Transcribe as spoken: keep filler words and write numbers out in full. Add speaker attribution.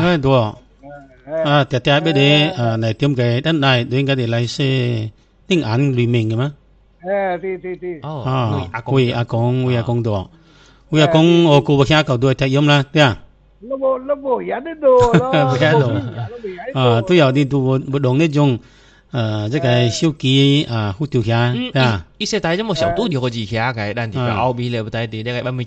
Speaker 1: 哎多啊，爹爹俾你啊嚟點嘅，等嚟你應該哋嚟些丁眼裏面嘅嘛？
Speaker 2: 哎，对对对，
Speaker 3: 哦，
Speaker 1: 啊，
Speaker 3: 阿公
Speaker 1: 會阿公會阿公多，會阿公我估唔聽夠多睇音啦，對啊。
Speaker 2: 那么那么也得多咯，
Speaker 1: 不喺度啊，都有啲都活動呢種誒，即係手機啊，好調下，
Speaker 3: 嗯，
Speaker 1: 啊。
Speaker 3: 一些帶咗冇小度就好似下嘅，但係後面咧不帶啲呢個